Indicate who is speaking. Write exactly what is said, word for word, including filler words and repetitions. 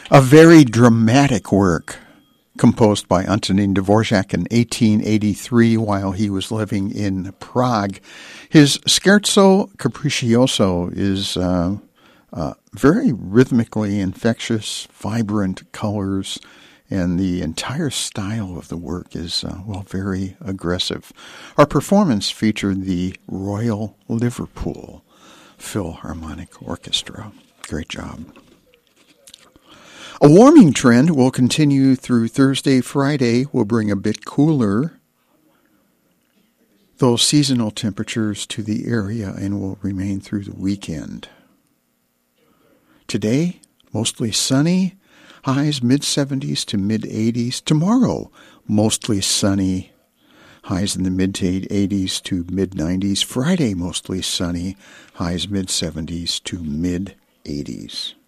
Speaker 1: A very dramatic work composed by Antonin Dvorak in eighteen eighty-three while he was living in Prague. His Scherzo Capriccioso is uh, uh, very rhythmically infectious, vibrant colors, and the entire style of the work is, uh, well, very aggressive. Our performance featured the Royal Liverpool Philharmonic Orchestra. Great job. A warming trend will continue through Thursday, Friday. Will bring a bit cooler, those seasonal temperatures to the area and will remain through the weekend. Today, mostly sunny, highs mid-seventies to mid-eighties. Tomorrow, mostly sunny, highs in the mid-eighties to mid-nineties. Friday, mostly sunny, highs mid-seventies to mid-eighties.